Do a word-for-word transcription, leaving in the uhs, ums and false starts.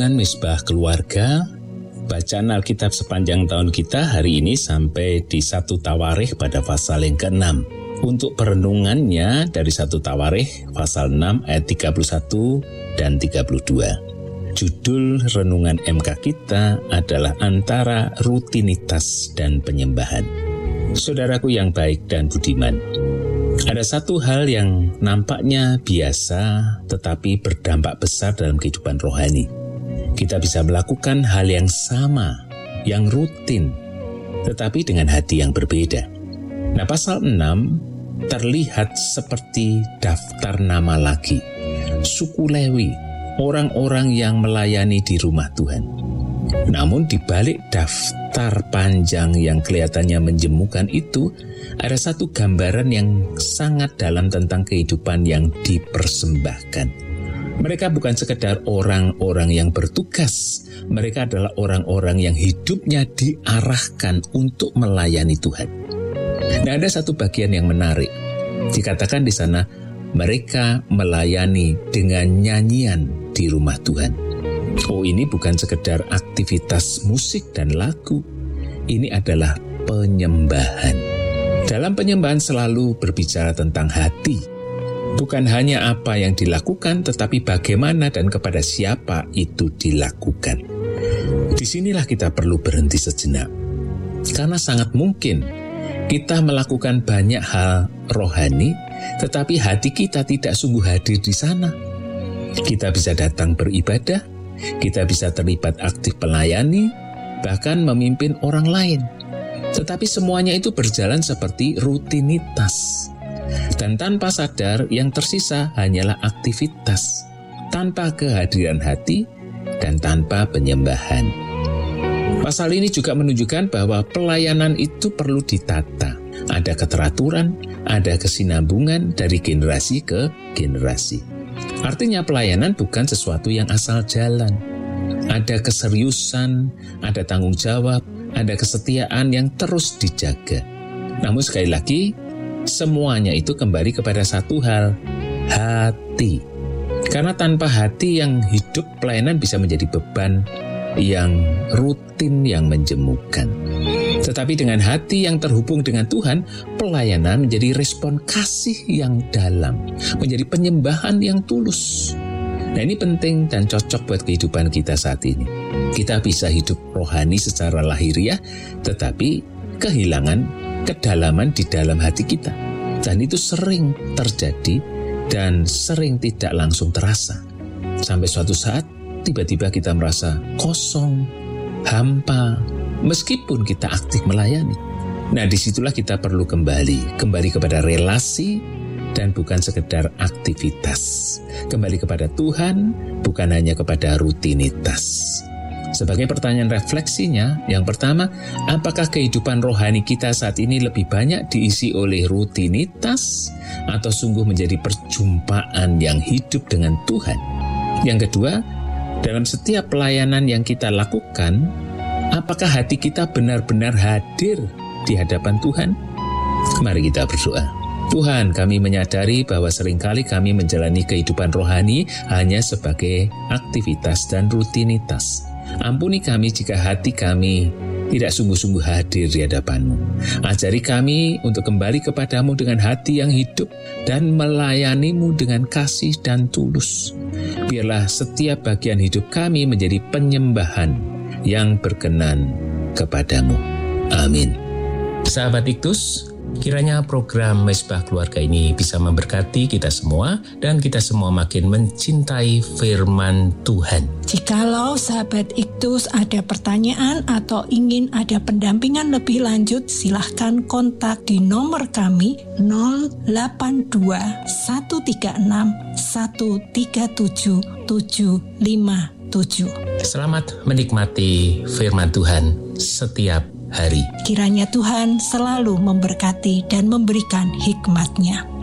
Renungan Misbah Keluarga. Bacaan Alkitab sepanjang tahun kita hari ini sampai di satu Tawarikh pada pasal yang keenam. Untuk perenungannya dari satu Tawarikh pasal enam ayat tiga puluh satu dan tiga puluh dua. Judul renungan M K kita adalah antara rutinitas dan penyembahan. Saudaraku yang baik dan budiman, ada satu hal yang nampaknya biasa tetapi berdampak besar dalam kehidupan rohani. Kita bisa melakukan hal yang sama, yang rutin, tetapi dengan hati yang berbeda. Nah, pasal enam terlihat seperti daftar nama lagi. Suku Lewi, orang-orang yang melayani di rumah Tuhan. Namun di balik daftar panjang yang kelihatannya menjemukan itu, ada satu gambaran yang sangat dalam tentang kehidupan yang dipersembahkan. Mereka bukan sekedar orang-orang yang bertugas, mereka adalah orang-orang yang hidupnya diarahkan untuk melayani Tuhan. Nah, ada satu bagian yang menarik. Dikatakan di sana, mereka melayani dengan nyanyian di rumah Tuhan. Oh, ini bukan sekedar aktivitas musik dan lagu. Ini adalah penyembahan. Dalam penyembahan selalu berbicara tentang hati. Bukan hanya apa yang dilakukan, tetapi bagaimana dan kepada siapa itu dilakukan. Disinilah kita perlu berhenti sejenak. Karena sangat mungkin kita melakukan banyak hal rohani, tetapi hati kita tidak sungguh hadir di sana. Kita bisa datang beribadah, kita bisa terlibat aktif melayani, bahkan memimpin orang lain. Tetapi semuanya itu berjalan seperti rutinitas. Dan tanpa sadar yang tersisa hanyalah aktivitas, tanpa kehadiran hati dan tanpa penyembahan. Pasal ini juga menunjukkan bahwa pelayanan itu perlu ditata. Ada keteraturan, ada kesinambungan dari generasi ke generasi. Artinya pelayanan bukan sesuatu yang asal jalan. Ada keseriusan, ada tanggung jawab, ada kesetiaan yang terus dijaga. Namun sekali lagi, semuanya itu kembali kepada satu hal, hati. Karena tanpa hati yang hidup, pelayanan bisa menjadi beban yang rutin, yang menjemukan. Tetapi dengan hati yang terhubung dengan Tuhan, pelayanan menjadi respon kasih yang dalam, menjadi penyembahan yang tulus. Nah, ini penting dan cocok buat kehidupan kita saat ini. Kita bisa hidup rohani secara lahiriah, tetapi kehilangan kedalaman di dalam hati kita. Dan itu sering terjadi dan sering tidak langsung terasa. Sampai suatu saat tiba-tiba kita merasa kosong, hampa, meskipun kita aktif melayani. Nah, disitulah kita perlu kembali, kembali kepada relasi dan bukan sekedar aktivitas. Kembali kepada Tuhan, bukan hanya kepada rutinitas. Sebagai pertanyaan refleksinya, yang pertama, apakah kehidupan rohani kita saat ini lebih banyak diisi oleh rutinitas atau sungguh menjadi perjumpaan yang hidup dengan Tuhan? Yang kedua, dalam setiap pelayanan yang kita lakukan, apakah hati kita benar-benar hadir di hadapan Tuhan? Mari kita berdoa. Tuhan, kami menyadari bahwa seringkali kami menjalani kehidupan rohani hanya sebagai aktivitas dan rutinitas. Ampuni kami jika hati kami tidak sungguh-sungguh hadir di hadapan-Mu. Ajari kami untuk kembali kepada-Mu dengan hati yang hidup dan melayani-Mu dengan kasih dan tulus. Biarlah setiap bagian hidup kami menjadi penyembahan yang berkenan kepada-Mu. Amin. Sahabat Iktus, kiranya program Misbah Keluarga ini bisa memberkati kita semua dan kita semua makin mencintai firman Tuhan. Jikalau sahabat Iktus ada pertanyaan atau ingin ada pendampingan lebih lanjut, silahkan kontak di nomor kami nol delapan dua satu tiga enam satu tiga tujuh tujuh lima tujuh. Selamat menikmati firman Tuhan setiap hari. Kiranya Tuhan selalu memberkati dan memberikan hikmat-Nya.